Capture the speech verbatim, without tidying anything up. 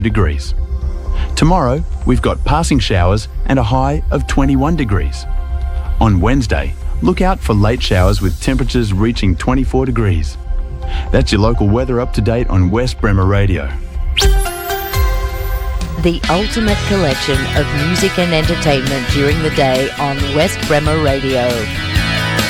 degrees. Tomorrow, we've got passing showers and a high of twenty-one degrees. On Wednesday, look out for late showers with temperatures reaching twenty-four degrees. That's your local weather up to date on West Bremer Radio. The ultimate collection of music and entertainment during the day on West Bremer Radio.